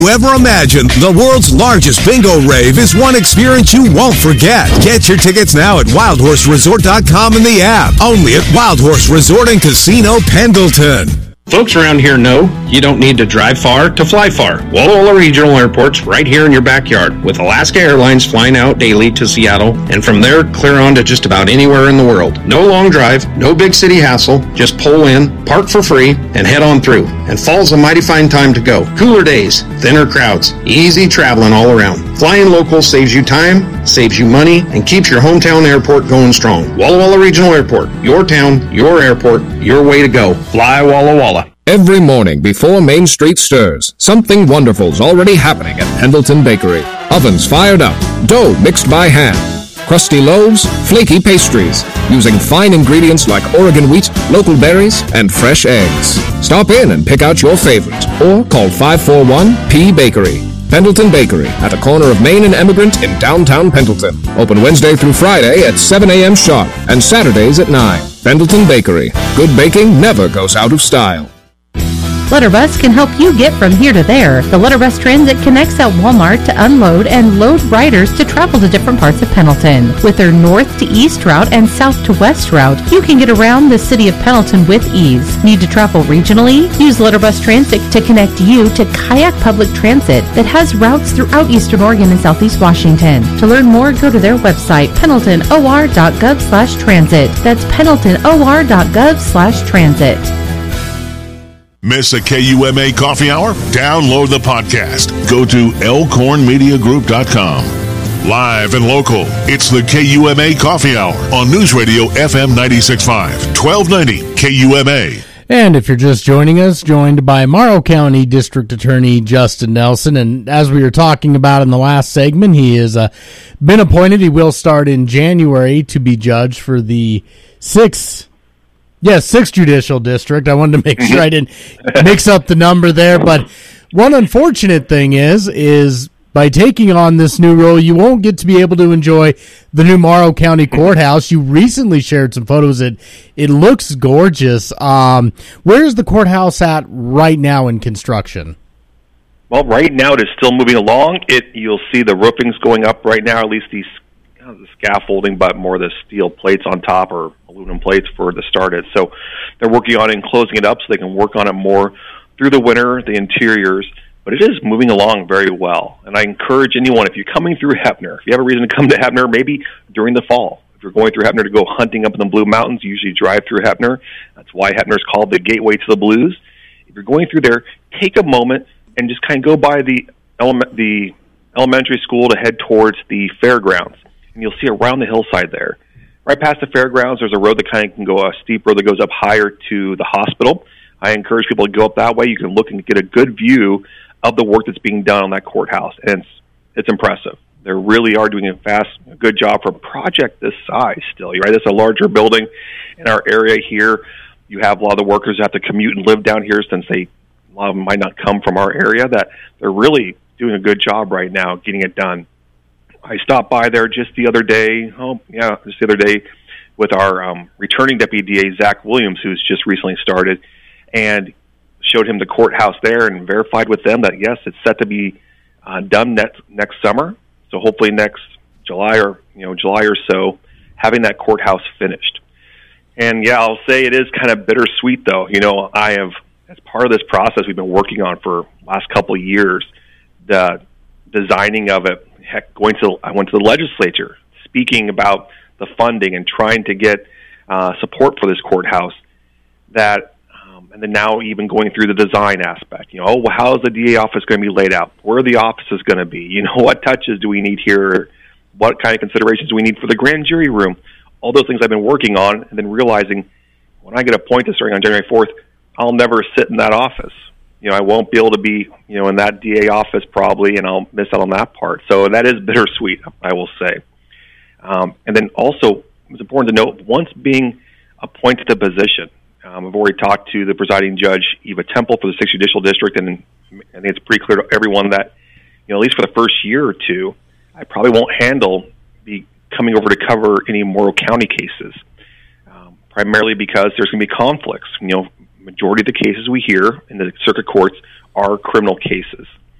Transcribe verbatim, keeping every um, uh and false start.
Ever imagined the world's largest bingo rave is one experience you won't forget. Get your tickets now at wild horse resort dot com in the app. Only at Wild Horse Resort and Casino Pendleton. Folks around here know you don't need to drive far to fly far. Walla Walla Regional Airport's right here in your backyard, with Alaska Airlines flying out daily to Seattle, and from there clear on to just about anywhere in the world. No long drive, no big city hassle, just pull in, park for free, and head on through. And fall's a mighty fine time to go. Cooler days, thinner crowds, easy traveling all around. Flying local saves you time, saves you money, and keeps your hometown airport going strong. Walla Walla Regional Airport, your town, your airport, your way to go. Fly Walla Walla. Every morning before Main Street stirs, something wonderful's already happening at Pendleton Bakery. Ovens fired up, dough mixed by hand, crusty loaves, flaky pastries, using fine ingredients like Oregon wheat, local berries, and fresh eggs. Stop in and pick out your favorite, or call five four one P Bakery. Pendleton Bakery, at the corner of Main and Emigrant in downtown Pendleton. Open Wednesday through Friday at seven a.m. sharp and Saturdays at nine. Pendleton Bakery. Good baking never goes out of style. Letterbus can help you get from here to there. The Letterbus Transit connects at Walmart to unload and load riders to travel to different parts of Pendleton. With their north to east route and south to west route, you can get around the city of Pendleton with ease. Need to travel regionally? Use Letterbus Transit to connect you to Kayak Public Transit that has routes throughout Eastern Oregon and Southeast Washington. To learn more, go to their website, pendleton o r dot gov slash transit. That's pendleton o r dot gov slash transit. Miss a K U M A coffee hour? Download the podcast. Go to elkhorn media group dot com. Live and local, it's the K U M A Coffee Hour on News Radio F M ninety-six point five, twelve ninety K U M A. And if you're just joining us, joined by Morrow County District Attorney Justin Nelson. And as we were talking about in the last segment, he has uh, been appointed. He will start in January to be judge for the sixth Yes, sixth Judicial District. I wanted to make sure I didn't mix up the number there. But one unfortunate thing is, is by taking on this new role, you won't get to be able to enjoy the new Morrow County Courthouse. You recently shared some photos. It it looks gorgeous. Um, where is the courthouse at right now in construction? Well, right now it is still moving along. It you'll see the roofing's going up right now, at least these kind of the scaffolding, but more the steel plates on top or aluminum plates for the start it. So they're working on it and closing it up so they can work on it more through the winter, the interiors. But it is moving along very well. And I encourage anyone, if you're coming through Heppner, if you have a reason to come to Heppner, maybe during the fall. If you're going through Heppner to go hunting up in the Blue Mountains, you usually drive through Heppner. That's why Heppner is called the gateway to the blues. If you're going through there, take a moment and just kind of go by the element, the elementary school to head towards the fairgrounds. And you'll see around the hillside there. Right past the fairgrounds, there's a road that kind of can go, a steep road that goes up higher to the hospital. I encourage people to go up that way. You can look and get a good view of the work that's being done on that courthouse. And it's, it's impressive. They really are doing a fast, a good job for a project this size still. Right? It's a larger building in our area here. You have a lot of the workers who have to commute and live down here since they, a lot of them might not come from our area, that they're really doing a good job right now getting it done. I stopped by there just the other day, oh, yeah, just the other day, with our um, returning Deputy D A, Zach Williams, who's just recently started, and showed him the courthouse there and verified with them that, yes, it's set to be uh, done next, next summer. So hopefully next July or, you know, July or so, having that courthouse finished. And, yeah, I'll say it is kind of bittersweet, though. You know, I have, as part of this process we've been working on for the last couple of years, the designing of it, heck, going to I went to the legislature, speaking about the funding and trying to get uh, support for this courthouse. That, um, and then now even going through the design aspect. You know, oh, how is the D A office going to be laid out? Where are the offices going to be? You know, what touches do we need here? What kind of considerations do we need for the grand jury room? All those things I've been working on, and then realizing when I get appointed starting on January fourth, I'll never sit in that office. You know, I won't be able to be, you know, in that D A office probably, and I'll miss out on that part. So that is bittersweet, I will say. Um, and then also, it's important to note, once being appointed to position, um, I've already talked to the presiding judge, Eva Temple, for the sixth Judicial District, and I think it's pretty clear to everyone that, you know, at least for the first year or two, I probably won't handle the coming over to cover any Morrow County cases, um, primarily because there's going to be conflicts. You know, majority of the cases we hear in the circuit courts are criminal cases.